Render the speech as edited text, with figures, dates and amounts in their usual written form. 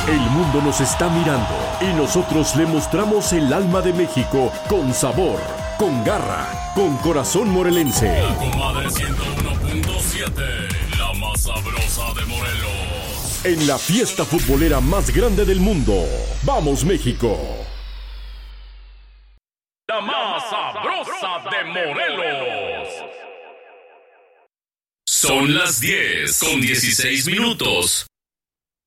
El mundo nos está mirando y nosotros le mostramos el alma de México con sabor, con garra, con corazón morelense. La Comadre 101.7, la más sabrosa de Morelos. En la fiesta futbolera más grande del mundo. ¡Vamos, México! La más sabrosa de Morelos. Son las 10:16.